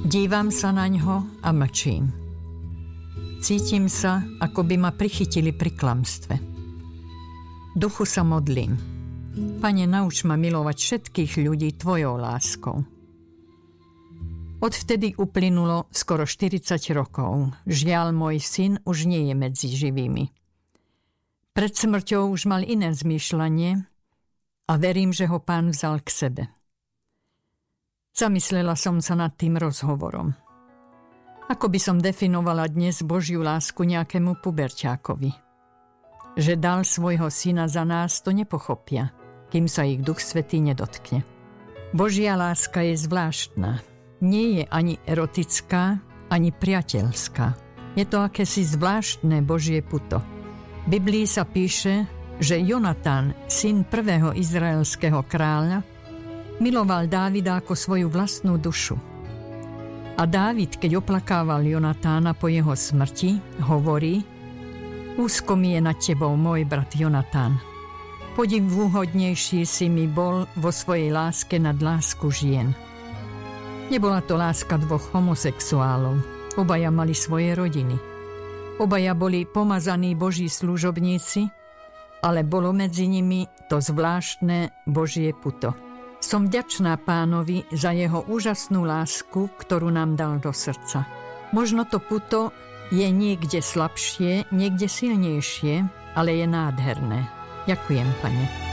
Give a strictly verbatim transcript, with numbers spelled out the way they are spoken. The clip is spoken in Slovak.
Dívam sa na ňo a mlčím. Cítim sa, ako by ma prichytili pri klamstve. Duchu sa modlím. Pane, nauč ma milovať všetkých ľudí tvojou láskou. Odvtedy uplynulo skoro štyridsať rokov. Žiaľ, môj syn už nie je medzi živými. Pred smrťou už mal iné zmýšľanie a verím, že ho Pán vzal k sebe. Zamyslela som sa nad tým rozhovorom. Ako by som definovala dnes Božiu lásku nejakému puberťákovi? Že dal svojho syna za nás, to nepochopia, kým sa ich Duch Svätý nedotkne. Božia láska je zvláštna. Nie je ani erotická, ani priateľská. Je to akési zvláštne Božie puto. V Biblii sa píše, že Jonatán, syn prvého izraelského kráľa, miloval Dávida ako svoju vlastnú dušu. A Dávid, keď oplakával Jonatána po jeho smrti, hovorí: Úzko mi je nad tebou, môj brat Jonatán. Podivúhodnejší si mi bol vo svojej láske nad lásku žien. Nebola to láska dvoch homosexuálov. Obaja mali svoje rodiny. Obaja boli pomazaní Boží služobníci, ale bolo medzi nimi to zvláštne Božie puto. Som vďačná Pánovi za jeho úžasnú lásku, ktorú nám dal do srdca. Možno to puto je niekde slabšie, niekde silnejšie, ale je nádherné. Ďakujem, Pane.